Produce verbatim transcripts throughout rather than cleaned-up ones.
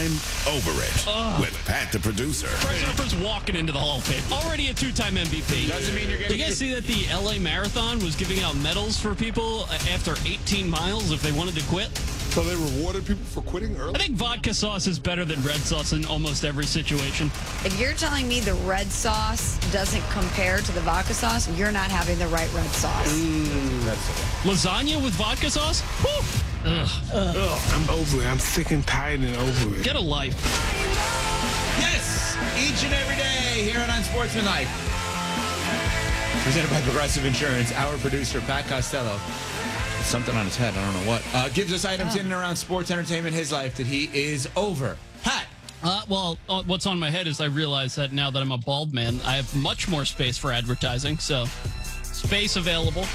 I'm Over It Ugh. with Pat the producer. Bryce Harper's walking into the Hall of Fame. Already a two-time M V P. Doesn't mean you're Did getting. you guys see that the L A Marathon was giving out medals for people after eighteen miles if they wanted to quit? So they rewarded people for quitting early? I think vodka sauce is better than red sauce in almost every situation. If you're telling me the red sauce doesn't compare to the vodka sauce, you're not having the right red sauce. Mm, that's okay. Lasagna with vodka sauce? Whew. Ugh. Ugh, I'm over it. I'm sick and tired and over it. Get a life. Yes, each and every day here on Unsportsmanlike. Presented by Progressive Insurance, our producer, Pat Costello. Something on his head, I don't know what. Uh, gives us items Oh. in and around sports, entertainment, his life that he is over. Pat. Uh, well, uh, what's on my head is I realize that now that I'm a bald man, I have much more space for advertising. So, space available.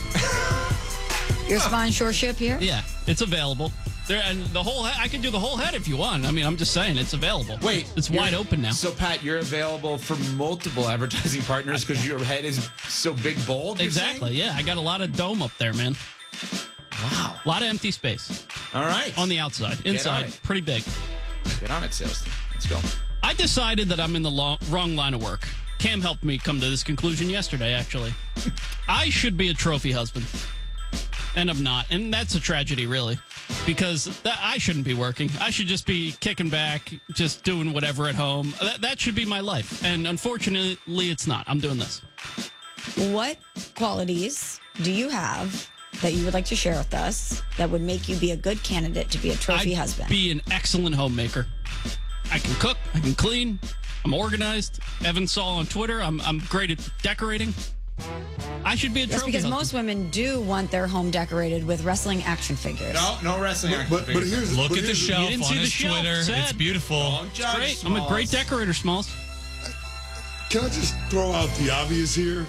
Your sponsorship here? Yeah, it's available. There and the whole. He- I can do the whole head if you want. I mean, I'm just saying it's available. Wait. it's you're- wide open now. So, Pat, you're available for multiple advertising partners because your head is so big, bold? you're Exactly. saying? Yeah, I got a lot of dome up there, man. Wow. A lot of empty space All right. on the outside. on Inside, it. pretty big. Get on it, sales team. Let's go. I decided that I'm in the lo- wrong line of work. Cam helped me come to this conclusion yesterday, actually. I should be a trophy husband. And I'm not. And that's a tragedy, really. Because that, I shouldn't be working. I should just be kicking back, just doing whatever at home. That, that should be my life. And unfortunately, it's not. I'm doing this. What qualities do you have that you would like to share with us that would make you be a good candidate to be a trophy I'd husband? be an excellent homemaker. I can cook. I can clean. I'm organized. Evan saw on Twitter. I'm, I'm great at decorating. I should be a That's trophy because husband. most women do want their home decorated with wrestling action figures. No, no wrestling. But, action but, but figures. here's Look but at the here's shelf You didn't on see the his shelf. Twitter. Sad. It's beautiful. Don't judge, Great. I'm a great Smalls. decorator, Smalls. Can I just throw out the obvious here?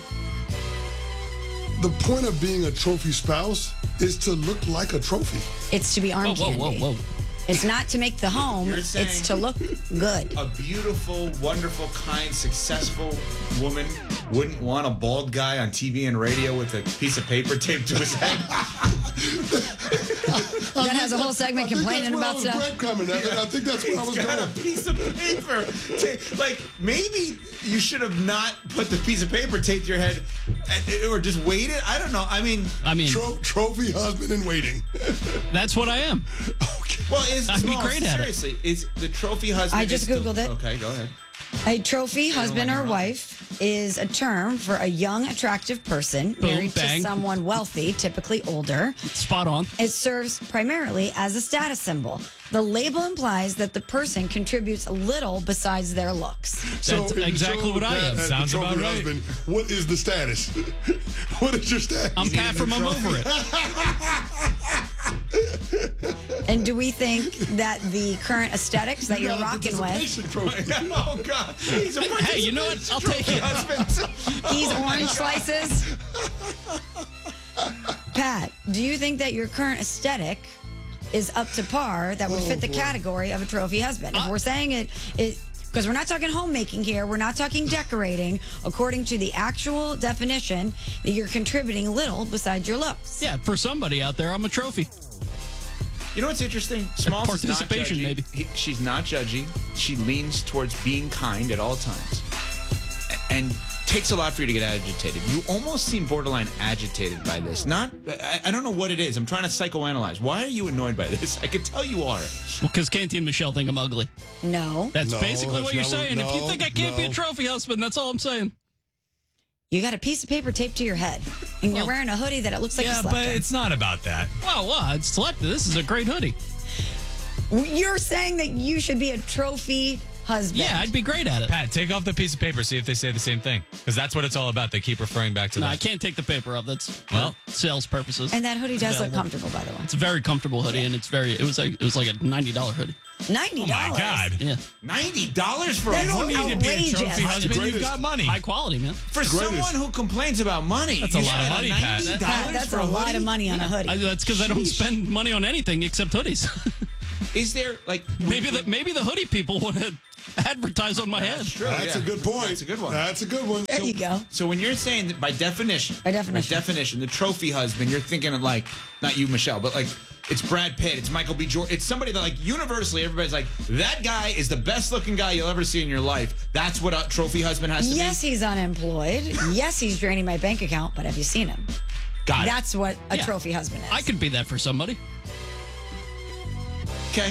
The point of being a trophy spouse is to look like a trophy. It's to be arm Whoa, whoa, candy. whoa, whoa. It's not to make the home. You're It's saying- to look good. A beautiful, wonderful, kind, successful woman wouldn't want a bald guy on T V and radio with a piece of paper taped to his head. That has a whole segment I think complaining that's about where I was stuff. breadcrumbing at. I think that's where I was He's got going. a piece of paper. ta- like, maybe you should have not put the piece of paper taped to your head and, or just waited. I don't know. I mean, I mean, Tro- trophy husband in waiting. that's what I am. Okay. well, is I'd be Smalls, great at it. seriously, is the trophy husband? I just is Googled it. Okay, go ahead. A trophy husband like or her. wife is a term for a young, attractive person married bang. to someone wealthy, typically older. Spot on. It serves primarily as a status symbol. The label implies that the person contributes little besides their looks. That's if you exactly show what I Pat am. as the Sounds trophy about right. husband, what is the status? What is your status? I'm Pat from I'm over it. And do we think that the current aesthetics that You you're got a rocking with, participation trophy. Oh God! He's a Hey, you know what? I'll take it. husband. these orange slices? Pat, do you think that your current aesthetic is up to par that would Oh, fit the boy. category of a trophy husband? Uh, If we're saying it, it because we're not talking homemaking here, we're not talking decorating. According to the actual definition, that you're contributing little besides your looks. Yeah, for somebody out there, I'm a trophy. You know what's interesting? Smalls is not Participation, judgy. maybe. He, she's not judgy. She leans towards being kind at all times, A- and takes a lot for you to get agitated. You almost seem borderline agitated by this. Not, I, I don't know what it is. I'm trying to psychoanalyze. Why are you annoyed by this? I could tell you are. Because Canty and Michelle think I'm ugly. No. That's No, basically that's what you're not what- saying. if you no, think I can't be a no. trophy husband, that's all I'm saying. You got a piece of paper taped to your head, and you're Well, wearing a hoodie that it looks like you Yeah, slept but in. it's not about that. Wow, wow, it's selected. This is a great hoodie. You're saying that you should be a trophy husband. Yeah, I'd be great at it. Pat, take off the piece of paper, see if they say the same thing. Because that's what it's all about. They keep referring back to No, that. I can't take the paper off. That's Well. for sales purposes. And that hoodie does look Available. comfortable, by the way. It's a very comfortable hoodie, and it's very. It was like it was like a ninety dollar hoodie. Ninety Oh dollars. my God. Yeah, Ninety dollars for That's a hoodie? You need to be a outrageous. trophy husband. You've Greatest. got money. high quality, man. For Greatest. someone who complains about money, That's a you lot of spend money, Pat. ninety dollars Pat, that's for a lot hoodie? of money on a hoodie. I, that's because I don't spend money on anything except hoodies. Is there like maybe the maybe the hoodie people want to advertise on my head. That's true. That's yeah. a good point. That's a good one. That's a good one. there you go. So when you're saying that by definition, By definition. by definition, the trophy husband, you're thinking of like not you, Michelle, but like It's Brad Pitt. It's Michael B. Jordan. It's somebody that, like, universally, everybody's like, that guy is the best looking guy you'll ever see in your life. That's what a trophy husband has to Yes, be. he's unemployed. Yes, he's draining my bank account, but have you seen him? Got it. That's what a Yeah. trophy husband is. I could be that for somebody. Okay.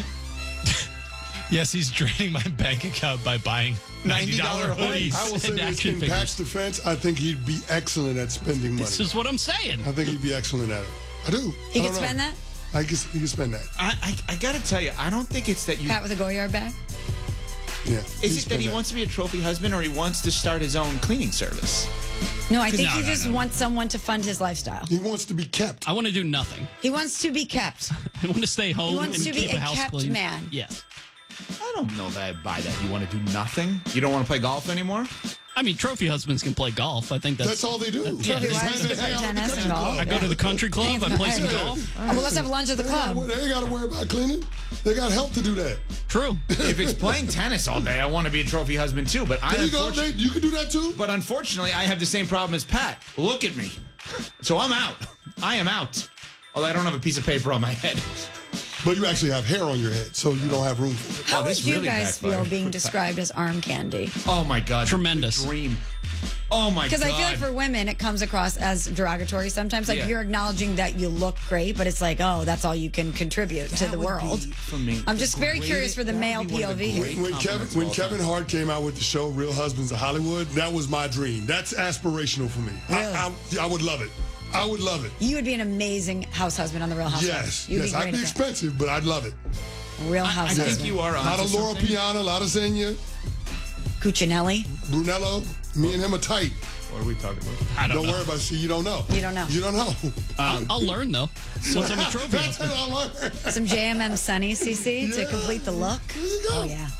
Yes, he's draining my bank account by buying ninety dollars ninety dollar hoodies. I will say And this, action in figures. Pat's defense, I think he'd be excellent at spending money. This is what I'm saying. I think he'd be excellent at it. I do. He I could don't spend know. that? I guess he can spend that. I, I, I got to tell you, I don't think it's that you. Pat with a Goyard bag? Yeah. Is it that he wants to be a trophy husband or he wants to start his own cleaning service? No, I think No, he no, just no, no. wants someone to fund his lifestyle. He wants to be kept. I want to do nothing. He wants to be kept. I want to stay home wants and to be keep a a house kept clean. man. Yes. I don't know that I buy that. You want to do nothing? You don't want to play golf anymore? I mean, trophy husbands can play golf. I think that's. That's all they do. Yeah, Trophy they wives They can play hang out at the tennis and country golf. club. I go to the country club. I play some Yeah. golf. Oh, well, let's have lunch at the They ain't club. gotta- They ain't got to worry about cleaning. They got help to do that. True. If it's playing tennis all day, I want to be a trophy husband too. But I There you go, unfortunately, Nate. You can do that too. but unfortunately, I have the same problem as Pat. Look at me. So I'm out. I am out. Although I don't have a piece of paper on my head. But you actually have hair on your head, so you don't have room for it. How Oh, would this you really guys feel backfired. being described as arm candy? Oh my God. Tremendous. The dream. Oh my God. Because I feel like for women, it comes across as derogatory sometimes. Like Yeah. you're acknowledging that you look great, but it's like, oh, that's all you can contribute to That the would world. be, for me, I'm the just very greatest- curious for the that would male be one P O of the V here. great When Kevin compliments when of all Kevin time. Hart came out with the show Real Husbands of Hollywood, that was my dream. That's aspirational for me. Really? I, I, I would love it. I would love it. You would be an amazing house husband on the Real Housewives. Yes, You'd yes. be I'd great be at expensive, but I'd love it. that. Real I, House I think husband. you are A on lot of Laura Piana, a lot of Xenia, Cuccinelli. Brunello. Me and him are tight. What are we talking about? I don't, Don't know. worry about it. See, you don't know. You don't know. You don't know. I'll, I'll learn though. Once I'm a trophy That's husband. how I learned. Some J M M Sunny C C to Yeah. complete the look. There you go. Oh, yeah.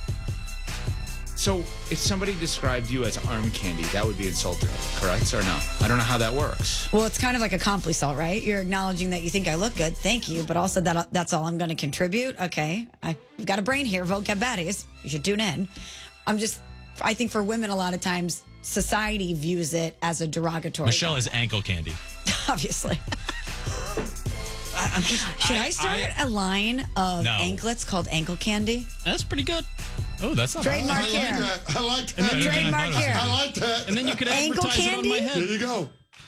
So, if somebody described you as arm candy, that would be insulting, correct? Or no? I don't know how that works. Well, it's kind of like a compliment, right? You're acknowledging that you think I look good. Thank you. But also that that's all I'm going to contribute. Okay. I've got a brain here. Vocab baddies. You should tune in. I'm just, I think for women, a lot of times society views it as a derogatory. Michelle is ankle candy. Obviously. I, I'm just. Should I, start a line of No. anklets called ankle candy? That's pretty good. Oh, that's not I Trademark like here. that. I like that. Trademark here. I like that. And then you could Ankle advertise it on my candy? There head. you go.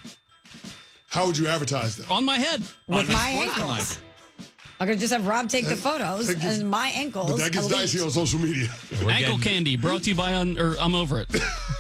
How would you advertise that? On my head. With On my my sports ankles. I'm going to just have Rob take the photos that gets- and my ankles. But that gets elite. dicey on social media. We're Ankle getting- candy brought to you by on or I'm over it.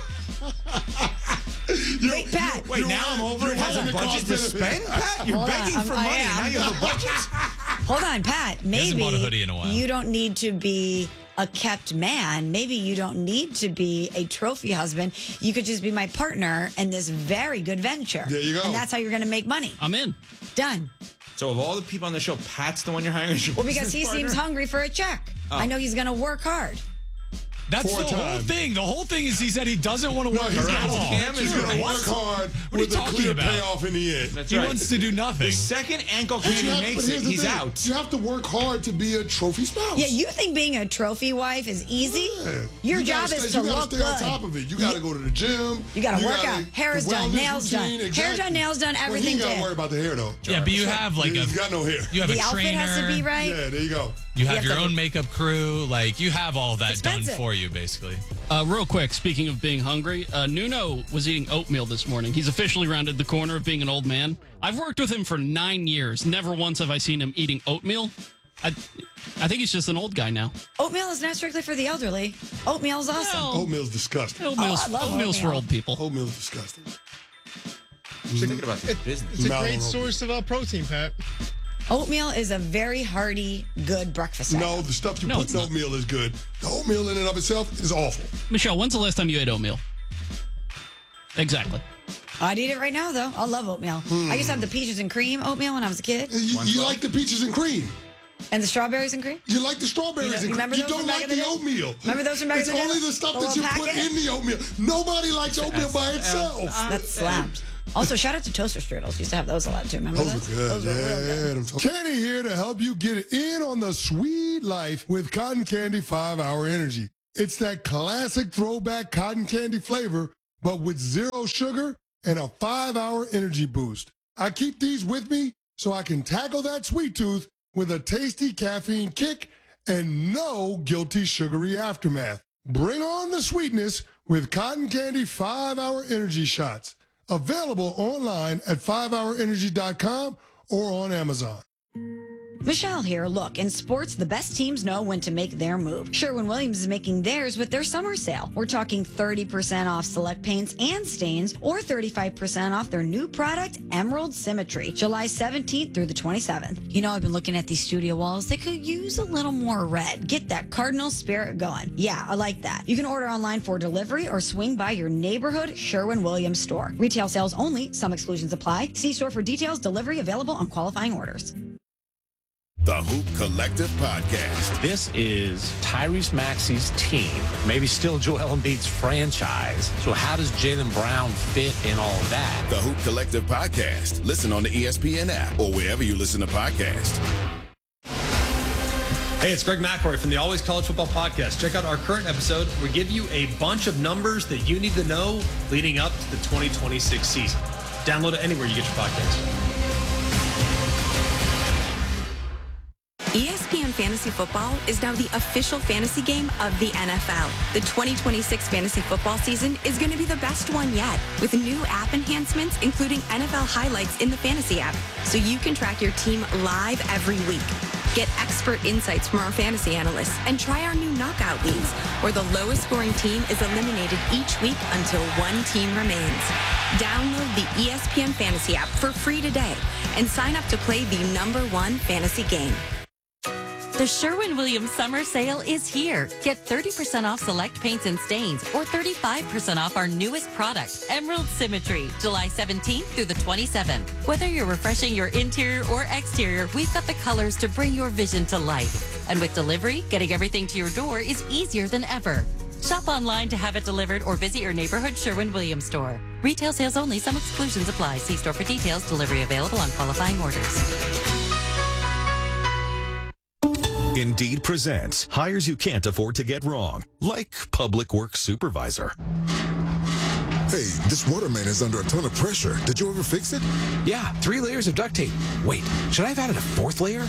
Wait, Pat. Wait, You're now I'm right. over it. You're Has right. a budget to Cost spend, Pat? You're Hold on, begging I'm- for I money, and am. now you have a budget? Hold on, Pat. Maybe hasn't bought a hoodie in a while. you don't need to be a kept man. Maybe you don't need to be a trophy husband. You could just be my partner in this very good venture. There you go. And that's how you're going to make money. I'm in. Done. So, of all the people on the show, Pat's the one you're hiring as your Well, because business he partner? seems hungry for a check. Oh. I know he's going to work hard. That's Four the whole times. thing. The whole thing is he said he doesn't want to work he's at gonna- all. Cam is He's going to right. work hard What are you with a talking clear about? payoff in the end. That's He right. wants to do nothing. The second ankle But you candy have- makes but it, here's the he's thing. out. You have to work hard to be a trophy spouse. Yeah, you think being a trophy wife is easy? Yeah. Your You job gotta is stay, to you gotta look stay on good. top of it. You got to go to the gym. You got to work gotta- out. Hair is the done. wellness Nails done. routine, Hair exactly. done, nails done, Well, he everything ain't got to did. worry about the hair, though. Yeah, but you have like a He's got no hair. you have The a outfit trainer. has to be right. Yeah, there you go. You have have your to- own makeup crew. Like you have all that Expensive. done for you, basically. Uh, real quick, speaking of being hungry, uh, Nuno was eating oatmeal this morning. He's officially rounded the corner of being an old man. I've worked with him for nine years. Never once have I seen him eating oatmeal. I, I think he's just an old guy now. Oatmeal is not strictly for the elderly. Oatmeal's awesome. Well, Oatmeal's disgusting. oatmeal's, Oh, I love oatmeal's for oatmeal. old people. Oatmeal's disgusting. She's thinking about this business. It's a Mallow great oatmeal. source of uh, protein, Pat. Oatmeal is a very hearty, good breakfast. No, item. the stuff you No, put it's in not. oatmeal is good. The oatmeal in and of itself is awful. Michelle, when's the last time you ate oatmeal? Exactly. I'd eat it right now, though. I love oatmeal. I used to have the peaches and cream oatmeal when I was a kid, You, you like the peaches and cream. and the strawberries and cream. You like the strawberries You know- and you cream. remember You those don't from back like in the the day? oatmeal. Remember those from back It's in the day? only the stuff The that you little put packet? in the oatmeal. Nobody likes oatmeal by itself. That slaps. Also, shout out to toaster strudels. Used to have those a lot too. Remember Those those? are good. Those were real good. Yeah, them to- Kenny here to help you get in on the sweet life with Cotton Candy five hour Energy. It's that classic throwback cotton candy flavor, but with zero sugar and a five hour energy boost. I keep these with me so I can tackle that sweet tooth with a tasty caffeine kick and no guilty sugary aftermath. Bring on the sweetness with Cotton Candy five hour Energy Shots. Available online at five hour energy dot com or on Amazon. Michelle here. Look, in sports, the best teams know when to make their move. Sherwin-Williams is making theirs with their summer sale. We're talking thirty percent off select paints and stains or thirty-five percent off their new product, Emerald Symmetry, July seventeenth through the twenty-seventh. You know, I've been looking at these studio walls. They could use a little more red. Get that Cardinal spirit going. Yeah, I like that. You can order online for delivery or swing by your neighborhood Sherwin-Williams store. Retail sales only. Some exclusions apply. See store for details. Delivery available on qualifying orders. The Hoop Collective Podcast. This is Tyrese Maxey's team, maybe still Joel Embiid's franchise. So how does Jaylen Brown fit in all of that? The Hoop Collective Podcast. Listen on the E S P N app or wherever you listen to podcasts. Hey, it's Greg McElroy from the Always College Football Podcast. Check out our current episode. We give you a bunch of numbers that you need to know leading up to the twenty twenty-six season. Download it anywhere you get your podcast. E S P N Fantasy Football is now the official fantasy game of the N F L. The twenty twenty-six fantasy football season is going to be the best one yet, with new app enhancements, including N F L highlights in the fantasy app, so you can track your team live every week. Get expert insights from our fantasy analysts and try our new knockout leagues, where the lowest scoring team is eliminated each week until one team remains. Download the E S P N Fantasy app for free today and sign up to play the number one fantasy game. The Sherwin-Williams summer sale is here. Get thirty percent off select paints and stains or thirty-five percent off our newest product, Emerald Symmetry, July seventeenth through the twenty-seventh. Whether you're refreshing your interior or exterior, we've got the colors to bring your vision to life. And with delivery, getting everything to your door is easier than ever. Shop online to have it delivered or visit your neighborhood Sherwin-Williams store. Retail sales only. Some exclusions apply. See store for details. Delivery available on qualifying orders. Indeed presents hires you can't afford to get wrong, like public works supervisor. Hey, this water main is under a ton of pressure. Did you ever fix it? Yeah, three layers of duct tape. Wait, should I have added a fourth layer?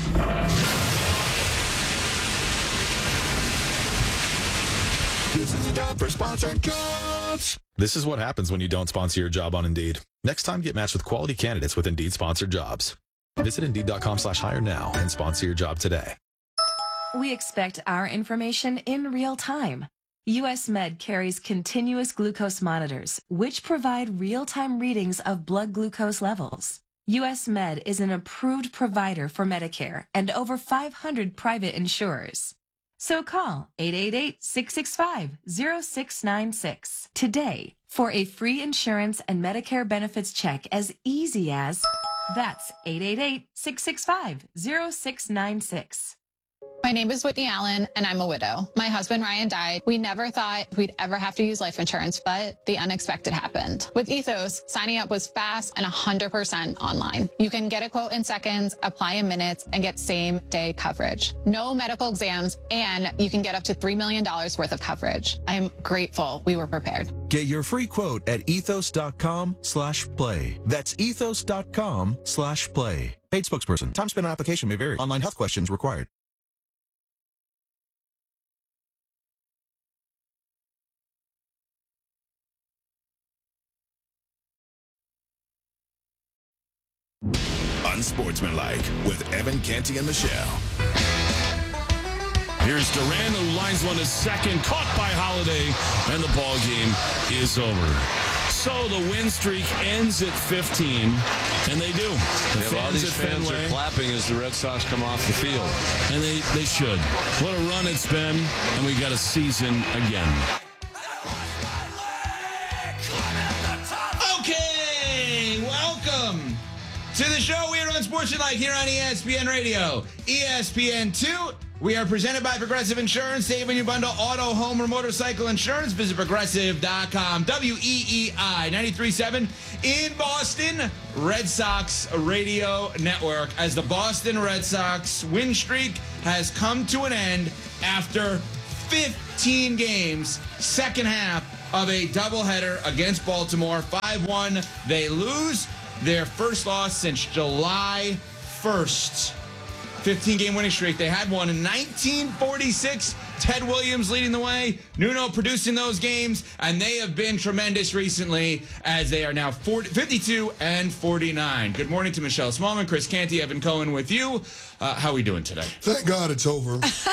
This is a job for sponsored jobs. This is what happens when you don't sponsor your job on Indeed. Next time, get matched with quality candidates with Indeed sponsored jobs. Visit Indeed.com slash hire now and sponsor your job today. We expect our information in real time. U S Med carries continuous glucose monitors, which provide real-time readings of blood glucose levels. U S Med is an approved provider for Medicare and over five hundred private insurers. So call eight eight eight, six six five, zero six nine six today for a free insurance and Medicare benefits check as easy as, that's eight eight eight, six six five, zero six nine six. My name is Whitney Allen, and I'm a widow. My husband, Ryan, died. We never thought we'd ever have to use life insurance, but the unexpected happened. With Ethos, signing up was fast and one hundred percent online. You can get a quote in seconds, apply in minutes, and get same-day coverage. No medical exams, and you can get up to three million dollars worth of coverage. I'm grateful we were prepared. Get your free quote at ethos.com slash play. That's ethos.com slash play. Paid spokesperson. Time spent on application may vary. Online health questions required. Unsportsmanlike with Evan Canty and Michelle. Here's Durant, who lines one to second, caught by Holiday, and the ball game is over. So the win streak ends at fifteen, and they do. The yeah, fans all these at fans Fenway, are clapping as the Red Sox come off the field. and they, they should. What a run it's been, and we got a season again. Okay, welcome to the show. We are on Sportsmanlike here on E S P N Radio. E S P N two. We are presented by Progressive Insurance. Save when you bundle auto, home, or motorcycle insurance. Visit progressive dot com. W E E I ninety-three point seven in Boston. Red Sox Radio Network. As the Boston Red Sox win streak has come to an end after fifteen games. Second half of a doubleheader against Baltimore. five one. They lose their first loss since July first. fifteen-game winning streak. They had one in nineteen forty-six. Ted Williams leading the way. Nuno producing those games. And they have been tremendous recently as they are now forty, fifty-two and forty-nine. Good morning to Michelle Smallman, Chris Canty, Evan Cohen with you. Uh, how are we doing today? Thank God it's over.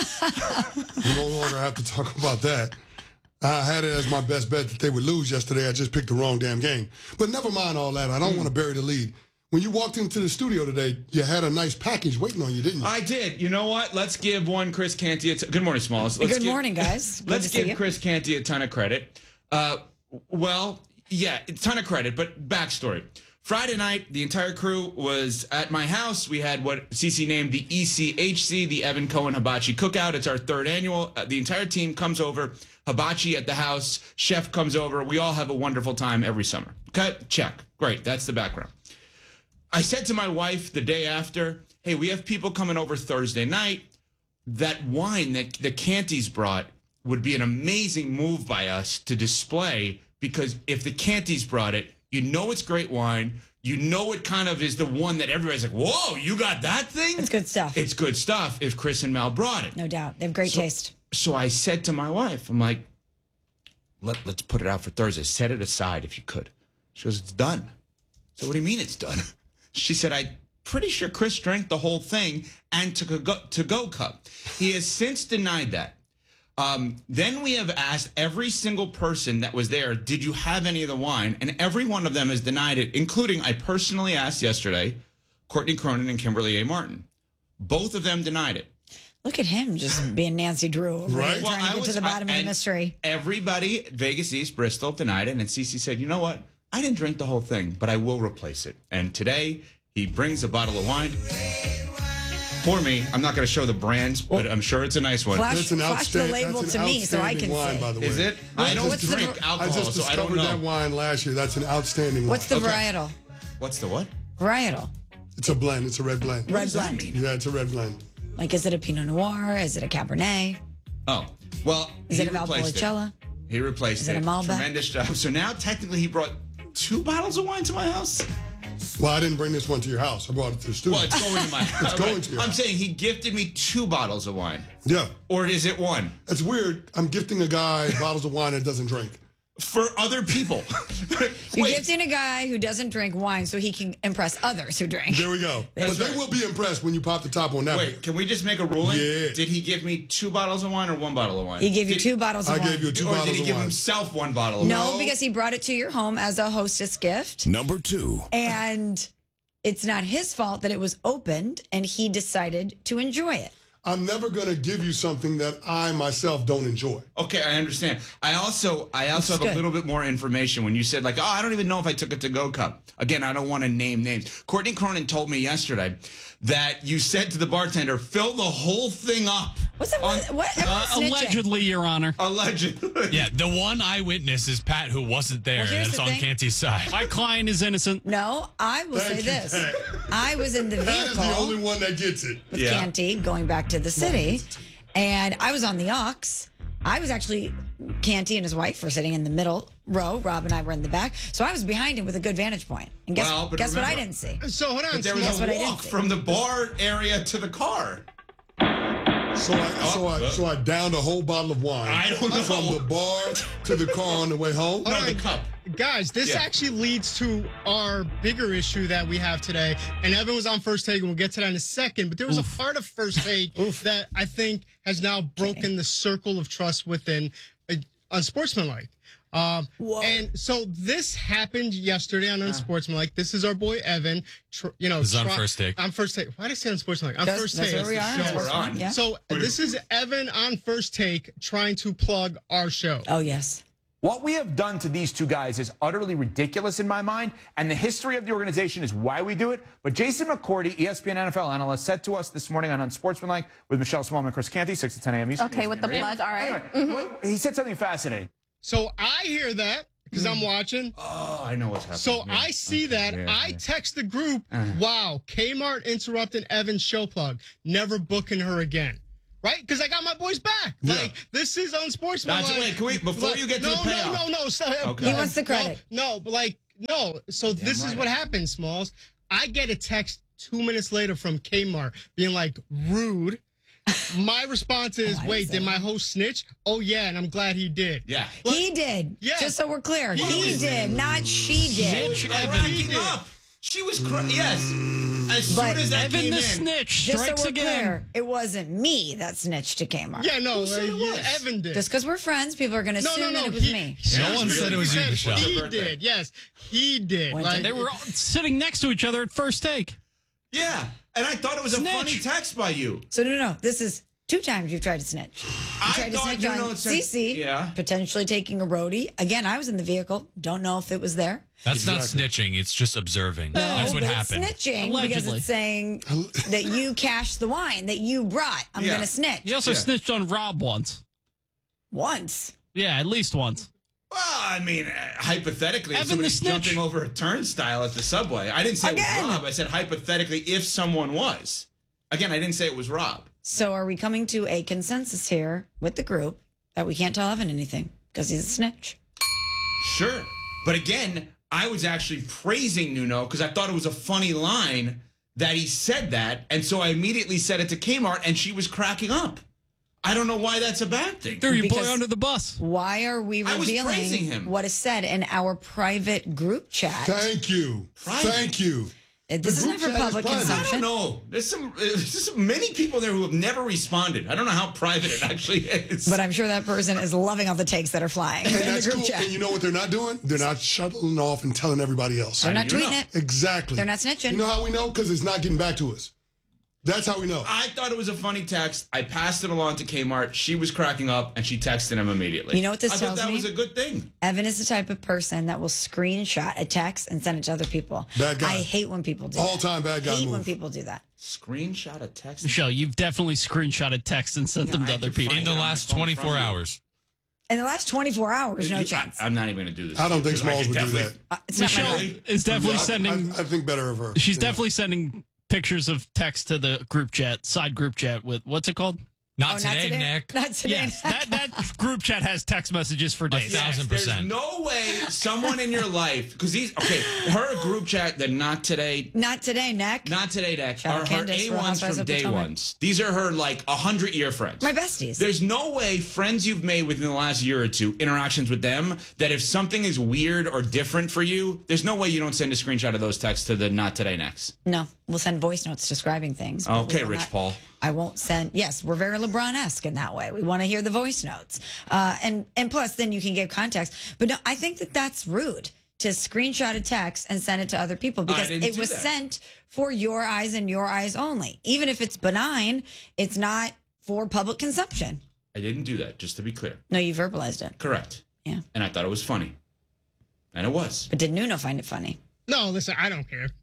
We no longer have to talk about that. I had it as my best bet that they would lose yesterday. I just picked the wrong damn game. But never mind all that. I don't mm. want to bury the lead. When you walked into the studio today, you had a nice package waiting on you, didn't you? I did. You know what? Let's give one Chris Canty a t- Good morning, Smalls. Let's Good give, morning, guys. Good let's to give see you. Chris Canty a ton of credit. Uh, well, yeah, a ton of credit, but backstory. Friday night, the entire crew was at my house. We had what Cece named the E C H C, the Evan Cohen Hibachi Cookout. It's our third annual. Uh, the entire team comes over. Hibachi at the house. Chef comes over. We all have a wonderful time every summer. Okay? Check. Great. That's the background. I said to my wife the day after, hey, we have people coming over Thursday night. That wine that the Cantys brought would be an amazing move by us to display, because if the Cantys brought it, you know it's great wine. You know it kind of is the one that everybody's like, whoa, you got that thing? It's good stuff. It's good stuff if Chris and Mel brought it. No doubt. They have great so, taste. So I said to my wife, I'm like, Let, let's put it out for Thursday. Set it aside if you could. She goes, it's done. So what do you mean it's done? She said, I'm pretty sure Chris drank the whole thing and took a go, to-go cup. He has since denied that. Um, then we have asked every single person that was there, did you have any of the wine? And every one of them has denied it, including, I personally asked yesterday, Courtney Cronin and Kimberly A. Martin. Both of them denied it. Look at him just being Nancy Drew over Right. here, Well, trying to I get was- to the bottom I- of the and- mystery. Everybody, Vegas East, Bristol, denied it. And Cece said, you know what? I didn't drink the whole thing, but I will replace it. And today, he brings a bottle of wine for me. I'm not going to show the brands, but I'm sure it's a nice one. Flash- That's an flash the outstanding- label that's an to me so I outstanding can wine, see. by the way. Is it? I don't What's the- drink I alcohol, just so I don't discovered know. that wine last year. That's an outstanding What's wine. the varietal? What's the what? Varietal. It's a blend. It's a red blend. Red blend. Yeah, it's a red blend. Like, is it a Pinot Noir? Is it a Cabernet? Oh, well, Is he it a replaced Valpolicella? He replaced Is it a it. Malbec? Tremendous job. So now, technically, he brought two bottles of wine to my house. Well, I didn't bring this one to your house. I brought it to the studio. Well, it's going to my house. It's going to your I'm house. saying he gifted me two bottles of wine. Yeah. Or is it one? It's weird. I'm gifting a guy bottles of wine that doesn't drink. For other people. You're gifting a guy who doesn't drink wine so he can impress others who drink. There we go. But they will be impressed when you pop the top on that Wait, one. can we just make a ruling? Yeah. Did he give me two bottles of wine or one bottle of wine? He gave you Did- two bottles of I wine. gave you two Or bottles did he of give wine. himself one bottle of No, wine? because he brought it to your home as a hostess gift. Number two. And it's not his fault that it was opened and he decided to enjoy it. I'm never going to give you something that I myself don't enjoy. Okay, I understand. I also I also have That's a good. little bit more information when you said, like, oh, I don't even know if I took a to-go cup. Again, I don't want to name names. Courtney Cronin told me yesterday that you said to the bartender, fill the whole thing up. What's that? On- What? what Uh, everyone's snitching. allegedly, Your Honor. Allegedly. Yeah, the one eyewitness is Pat, who wasn't there. Well, here's That's the on thing. Canty's side. My client is innocent. No, I will Thank say you, this. Pat. I was in the That is the only vehicle one that gets it. with Yeah. Canty going back to the city, and I was on the aux. I was actually, Canty and his wife were sitting in the middle row. Rob and I were in the back. So I was behind him with a good vantage point. And guess, Well, but guess what I remember- didn't see? So hold on. But there That's was what I a didn't walk see. from the bar area to the car. So I, so I, so I downed a whole bottle of wine. I don't know. From the bar to the car on the way home. No, the cup. Guys, this Yeah. actually leads to our bigger issue that we have today. And Evan was on First Take, and we'll get to that in a second. But there was Oof. a part of First Take that I think has now broken the circle of trust within uh, Unsportsmanlike. Um, Whoa. and so this happened yesterday on Unsportsmanlike. This is our boy Evan. Tr- you know, This is on try- First Take. On First Take. Why did I say Unsportsmanlike? On That's- First that's Take. where we are. Show. That's we're on. Yeah. So this is Evan on First Take trying to plug our show. Oh, yes. What we have done to these two guys is utterly ridiculous in my mind, and the history of the organization is why we do it. But Jason McCourty, E S P N N F L analyst, said to us this morning on Unsportsmanlike with Michelle Smallman and Chris Canty, six to ten a.m. Eastern. Okay, with the plug, all right. Anyway, He said something fascinating. So I hear that because I'm watching. Oh, I know what's happening. So Yeah. I see that. Yeah, I yeah. text the group, wow, Kmart interrupted Evan's show plug. Never booking her again. Right? Because I got my boys back. Yeah. Like, this is unsportsmanlike. That's- wait, can we- before Like, you get to no, the payoff. No, no, no, stop. Okay. He wants the credit. No, no, but like, no. So this is right. what happens, Smalls. I get a text two minutes later from Kmart being like, rude. My response is, Oh, wait, did my host snitch? Oh, yeah, and I'm glad he did. Yeah. He did. Yes. Just so we're clear. He He was- did, not she did. She was cracking up. She was cr- yes. As soon But as that Evan came the in, snitch Just so strikes we're again. clear, it wasn't me that snitched to Kmart. Yeah, no, Who said uh, it yeah, was? Evan did. Just because we're friends, people are going to no, assume no, no, that it was he, me. No one said it was you, said Michelle. He Birthday. did, yes. He did. Went Like, to- They were all sitting next to each other at first take. yeah, and I thought it was a Snitch. funny text by you. So, no, no, no. This is two times you've tried to snitch. You I tried to thought snitch you on know said- Cece, Yeah. potentially taking a roadie. Again, I was in the vehicle. Don't know if it was there. That's not snitching. It's just observing. No, That's what but happened. It's snitching because Allegedly. it's saying that you cashed the wine that you brought. I'm Yeah. going to snitch. He also Yeah. snitched on Rob once. Once. Yeah, at least once. Well, I mean, uh, hypothetically, if Evan the somebody's snitch. jumping over a turnstile at the subway, I didn't say Again. it was Rob. I said hypothetically, if someone was. Again, I didn't say it was Rob. So are we coming to a consensus here with the group that we can't tell Evan anything because he's a snitch? Sure. But again, I was actually praising Nuno because I thought it was a funny line that he said that. And so I immediately said it to Kmart and she was cracking up. I don't know why that's a bad thing. Threw your boy Because- under the bus. Why are we I was praising revealing him. what is said in our private group chat? Thank you. Private. Thank you. Uh, This is group not for chat is public private. I don't consumption. know. There's some, uh, there's some many people there who have never responded. I don't know how private it actually is. But I'm sure that person is loving all the takes that are flying And in the that's group cool. chat. And you know what they're not doing? They're not shuttling off and telling everybody else. They're not do you tweeting know? it. Exactly. They're not snitching. You know how we know? Because it's not getting back to us. That's how we know. I thought it was a funny text. I passed it along to Kmart. She was cracking up, and she texted him immediately. You know what this I tells thought that me? was a good thing. Evan is the type of person that will screenshot a text and send it to other people. Bad guy. I hate when people do All that. time bad guy hate when move. people do that. Screenshot a text. Michelle, you've definitely screenshotted texts and sent them to I other could people. find In it the on my last phone twenty-four from you. hours. In the last twenty-four hours, no You- chance. I, am not even going to do this. I don't think because Smalls could would do definitely- that. Uh, it's not my Michelle fault. is definitely I- sending. I, I think better of her. She's Yeah. definitely sending pictures of text to the group chat, side group chat with what's it called? Not Oh, today, not today, Nick. Not today. Yes, that that group chat has text messages for A days. thousand There's percent. no way someone in your life, because these, okay, her group chat, the not today, Not today, Nick. not today deck, Shout are out her Candace A for ones Housewives from of day Potomac. ones. These are her like a hundred year friends. My besties. There's no way friends you've made within the last year or two, interactions with them, that if something is weird or different for you, there's no way you don't send a screenshot of those texts to the not today next. No, we'll send voice notes describing things. but we Okay, will Rich not- Paul. I won't send. Yes, we're very LeBron-esque in that way. We want to hear the voice notes, uh, and and plus, then you can give context. But no, I think that that's rude to screenshot a text and send it to other people because didn't it do was that. sent for your eyes and your eyes only. Even if it's benign, it's not for public consumption. I didn't do that, just to be clear. No, you verbalized it, Correct. Yeah. And I thought it was funny. And it was. but did Nuno find it funny? No, listen, I don't care.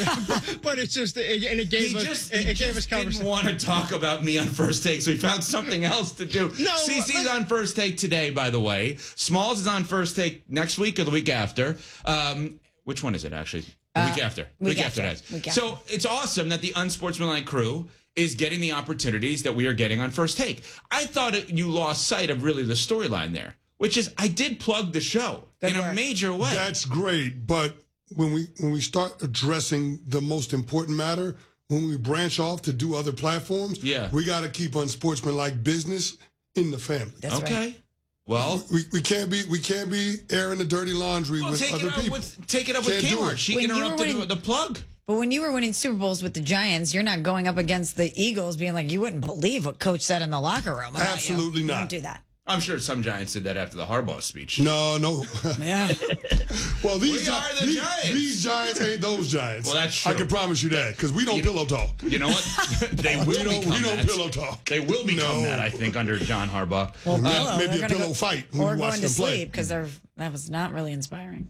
But it's just, it, and it gave He us, just, it, he it gave us just didn't conversation. want to talk about me on First Take, so he found something else to do. No, Cece's but- on First Take today, by the way. Smalls is on First Take next week or the week after. Um, which one is it, actually? The week after. Uh, week after after. that. Week after. So it's awesome that the Unsportsmanlike crew is getting the opportunities that we are getting on First Take. I thought it, you lost sight of really the storyline there, which is I did plug the show Good in a work. major way. That's great, but when we when we start addressing the most important matter, when we branch off to do other platforms, Yeah. we got to keep unsportsmanlike business in the family. That's okay. right. Well, We, we can't be we can't be airing the dirty laundry well with take, other it up people. with, take it up with Can't do Kmart. it. She When you were interrupted winning- the plug. But when you were winning Super Bowls with the Giants, you're not going up against the Eagles being like, you wouldn't believe what coach said in the locker room. about you." Absolutely You not. Don't do that. I'm sure some Giants did that after the Harbaugh speech. No, no. Yeah. Well, these, We Gi- are the these, Giants. these Giants ain't those Giants. Well, that's I true. can promise you that because we don't You- pillow talk. You know what? They will We don't, become we don't that. pillow talk. They will become No. that, I think, under John Harbaugh. Well, Maybe- pillow, maybe they're a gonna pillow go- fight when or you watch going to them play. sleep because they're that was not really inspiring.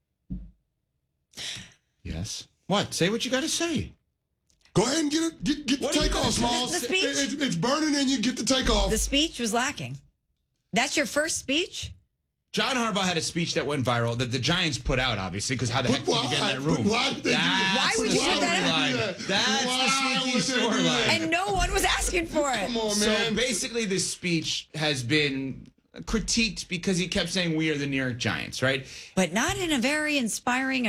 Yes. What? Say what you got to say. Go ahead and get it, get, get the What are you take gonna off, say? Smalls. The speech? It- it's, it's burning and you get the take off. The speech was lacking. That's your first speech? John Harbaugh had a speech that went viral that the Giants put out, obviously, because how the heck But did you get in that why? room? But why did they do that? Why would the you put that storyline. out? That's Why the sneaky would they do that? storyline. And no one was asking for it. Come on, So man. basically, this speech has been critiqued because he kept saying, we are the New York Giants, right? But not in a very inspiring